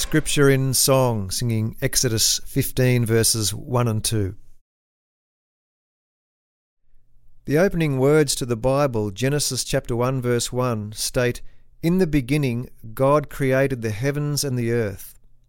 Scripture in song, singing Exodus 15 verses 1 and 2. The opening words to the Bible, Genesis chapter 1 verse 1, state, "In the beginning God created the heavens and the earth."